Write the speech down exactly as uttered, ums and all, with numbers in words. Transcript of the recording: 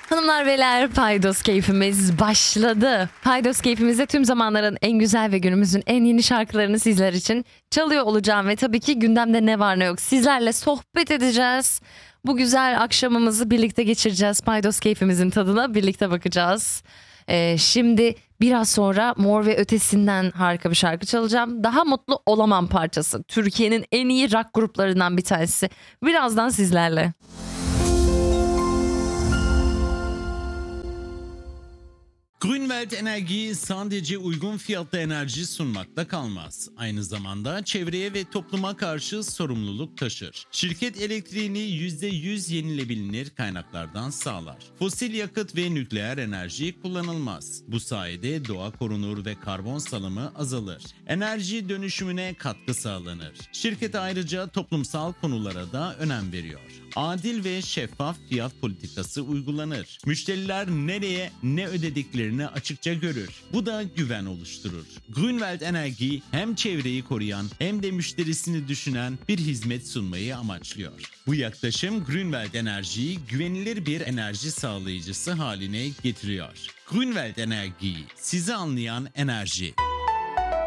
Hanımlar beyler, Paydos keyfimiz başladı. Paydos keyfimizde tüm zamanların en güzel ve günümüzün en yeni şarkılarını sizler için çalıyor olacağım. Ve tabii ki gündemde ne var ne yok sizlerle sohbet edeceğiz. Bu güzel akşamımızı birlikte geçireceğiz. Paydos keyfimizin tadına birlikte bakacağız. Ee, şimdi biraz sonra Mor ve Ötesi'nden harika bir şarkı çalacağım. Daha Mutlu Olamam parçası. Türkiye'nin en iyi rock gruplarından bir tanesi. Birazdan sizlerle. Grünwald Enerji sadece uygun fiyatlı enerji sunmakta kalmaz. Aynı zamanda çevreye ve topluma karşı sorumluluk taşır. Şirket elektriğini yüzde yüz yenilebilir kaynaklardan sağlar. Fosil yakıt ve nükleer enerji kullanılmaz. Bu sayede doğa korunur ve karbon salımı azalır. Enerji dönüşümüne katkı sağlanır. Şirket ayrıca toplumsal konulara da önem veriyor. Adil ve şeffaf fiyat politikası uygulanır. Müşteriler nereye ne ödediklerini açıkça görür. Bu da güven oluşturur. Grünwald Enerji hem çevreyi koruyan hem de müşterisini düşünen bir hizmet sunmayı amaçlıyor. Bu yaklaşım Grünwald Enerji'yi güvenilir bir enerji sağlayıcısı haline getiriyor. Grünwald Enerji, sizi anlayan enerji.